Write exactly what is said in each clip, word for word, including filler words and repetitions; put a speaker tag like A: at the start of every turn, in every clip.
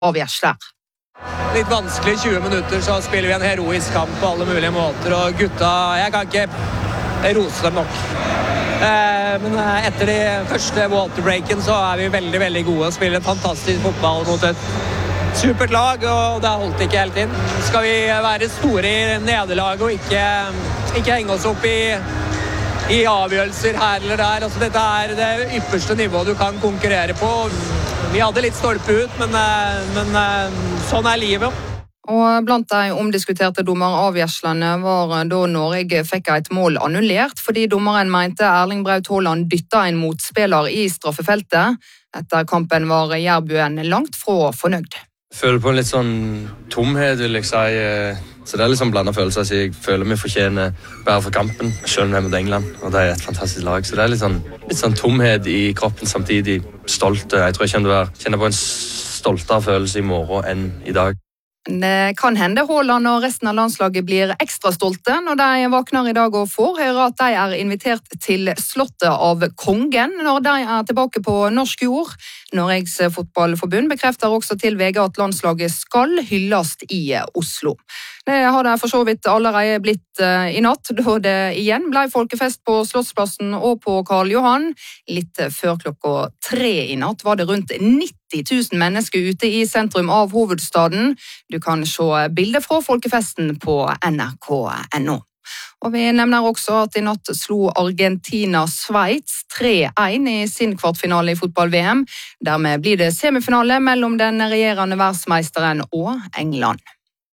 A: avgjørsler.
B: Litt vanskelig tjue minutter, så spiller vi en heroisk kamp på alle mulige måter, og gutta, jeg kan ikke rose dem nok. Eh, men etter de første waterbreaken så er vi veldig, veldig gode og spiller en fantastisk fotball mot et supert lag, og det har holdt ikke helt inn. Skal vi være store i nederlaget og ikke, ikke henge oss opp i, i avgjørelser her eller der. Altså, dette er det ypperste nivået du kan konkurrere på. Vi hadde litt stolpe ut, men, men sånn er livet.
A: Og blant de omdiskuterte dommeravgjørslene var da Norge fikk et mål annullert, fordi dommeren mente Erling Braut Haaland dytta en motspiller i straffefeltet. Etter kampen var Jærbuen langt fra fornøyd.
C: Jeg føler på en litt sånn tomhet, vil jeg si. Så det er litt sånn blandet følelser. Så jeg føler vi fortjener bare for kampen, selv om vi er mot England. Og det er et fantastisk lag. Så det er litt sånn, litt sånn tomhet i kroppen, samtidig stolt. Jeg tror jeg kjenner, kjenner på en stoltere følelse i morgen enn i dag.
A: Det kan hende Haaland og resten av landslaget blir ekstra stolte når de våkner i dag og får høre at de er invitert til slottet av kongen når de er tilbake på norsk jord. Norges fotballforbund bekrefter også til V G at landslaget skal hylles i Oslo. Det har det for så vidt allerede blitt i natt, da det igjen ble folkefest på Slottsplassen og på Karl Johan. Litt før klokka tre i natt var det rundt nitti tusen mennesker ute i sentrum av hovedstaden. Du kan se bilder fra folkefesten på N R K punktum N O. Og vi nevner også at i natt slo Argentina Sveits tre én i sin kvartfinale i fotball-V M. Dermed blir det semifinale mellom den regjerende verdensmeisteren og England.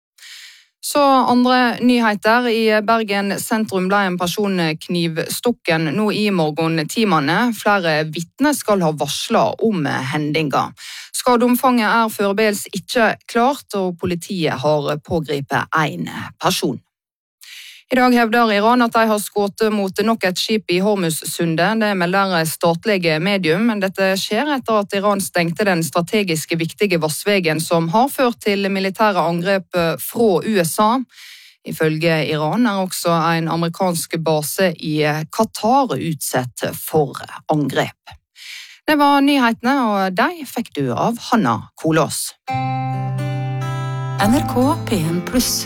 A: Så andre nyheter. I Bergen sentrum ble en person knivstukken nå i morgentimene. Flere vitner skal ha varslet om hendinga. Skadeomfanget er foreløpig ikke klart, og politiet har pågrepet en person. I dag hevder Iran at de har skutt mot nok et skip i Hormuzsundet. Det melder statlige medium, men dette skjer etter at Iran stengte den strategiske viktige vassvegen som har ført til militære angrep fra U S A. Ifølge Iran er også en amerikansk base i Qatar utsatt for angrep. Det var nyhetene, og de fikk du av Hanna Kolås.
D: N R K P en pluss.